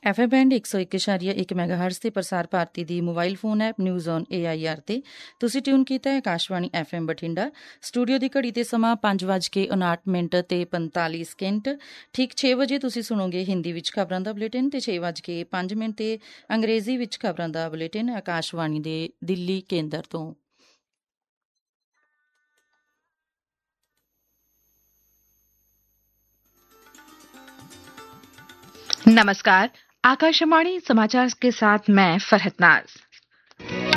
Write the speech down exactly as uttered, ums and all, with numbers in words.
F M band ਇੱਕ ਸੌ ਇੱਕ ਇਸ਼ਾਰੀਆ ਇੱਕ ਮੈਗਾਹਰਟਜ਼ ਤੇ ਪ੍ਰਸਾਰ ਭਾਰਤੀ ਦੀ mobile phone app news on A I R ਤੇ ਤੁਸੀਂ ਟਿਊਨ ਕੀਤਾ ਹੈ Akashvani F M Bathinda. Studio ਦੀ ਘੜੀ ਤੇ ਸਮਾਂ ਪੰਜ ਵੱਜ ਕੇ ਉਨਾਹਠ ਮਿੰਟ ਤੇ ਪੰਤਾਲੀ ਸਕਿੰਟ। ਠੀਕ ਛੇ ਵਜੇ ਤੁਸੀਂ ਸੁਣੋਗੇ ਹਿੰਦੀ ਵਿੱਚ ਖਬਰਾਂ ਦਾ ਬੁਲੇਟਿਨ ਤੇ ਛੇ ਵੱਜ ਕੇ ਪੰਜ ਮਿੰਟ ਤੇ ਅੰਗਰੇਜ਼ੀ ਵਿੱਚ ਖਬਰਾਂ ਦਾ ਬੁਲੇਟਿਨ ਆਕਾਸ਼ਵਾਣੀ ਦੇ ਦਿੱਲੀ ਕੇਂਦਰ ਤੋਂ। नमस्कार, आकाशवाणी समाचार के साथ मैं फरहत नाज।